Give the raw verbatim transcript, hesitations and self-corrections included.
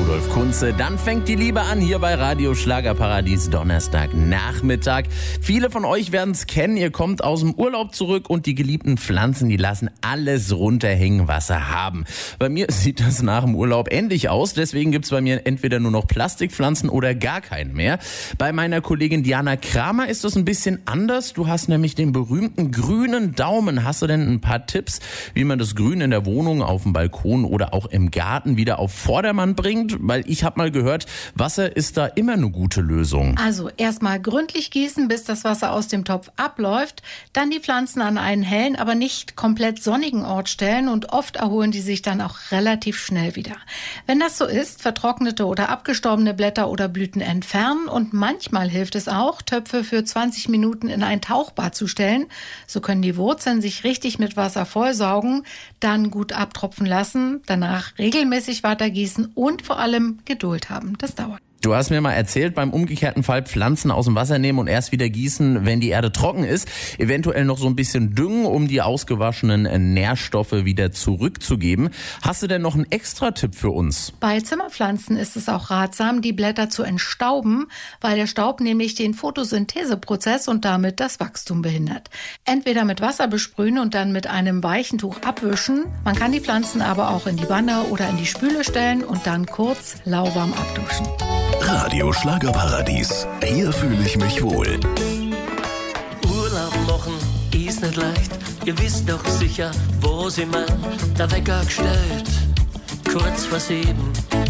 Rudolf Kunze. Dann fängt die Liebe an hier bei Radio Schlagerparadies Donnerstagnachmittag. Viele von euch werden es kennen. Ihr kommt aus dem Urlaub zurück und die geliebten Pflanzen, die lassen alles runterhängen, was sie haben. Bei mir sieht das nach dem Urlaub ähnlich aus. Deswegen gibt es bei mir entweder nur noch Plastikpflanzen oder gar keine mehr. Bei meiner Kollegin Diana Kramer ist das ein bisschen anders. Du hast nämlich den berühmten grünen Daumen. Hast du denn ein paar Tipps, wie man das Grün in der Wohnung, auf dem Balkon oder auch im Garten wieder auf Vordermann bringt? Weil ich habe mal gehört, Wasser ist da immer eine gute Lösung. Also erstmal gründlich gießen, bis das Wasser aus dem Topf abläuft. Dann die Pflanzen an einen hellen, aber nicht komplett sonnigen Ort stellen und oft erholen die sich dann auch relativ schnell wieder. Wenn das so ist, vertrocknete oder abgestorbene Blätter oder Blüten entfernen und manchmal hilft es auch, Töpfe für zwanzig Minuten in ein Tauchbad zu stellen. So können die Wurzeln sich richtig mit Wasser vollsaugen, dann gut abtropfen lassen, danach regelmäßig weiter gießen und vor allem Geduld haben. Das dauert. Du hast mir mal erzählt, beim umgekehrten Fall Pflanzen aus dem Wasser nehmen und erst wieder gießen, wenn die Erde trocken ist. Eventuell noch so ein bisschen düngen, um die ausgewaschenen Nährstoffe wieder zurückzugeben. Hast du denn noch einen Extra-Tipp für uns? Bei Zimmerpflanzen ist es auch ratsam, die Blätter zu entstauben, weil der Staub nämlich den Photosyntheseprozess und damit das Wachstum behindert. Entweder mit Wasser besprühen und dann mit einem weichen Tuch abwischen. Man kann die Pflanzen aber auch in die Wanne oder in die Spüle stellen und dann kurz lauwarm abduschen. Radio Schlagerparadies. Hier fühle ich mich wohl. Urlaub machen ist nicht leicht. Ihr wisst doch sicher, wo sie meint. Der Wecker gestellt, kurz vor sieben.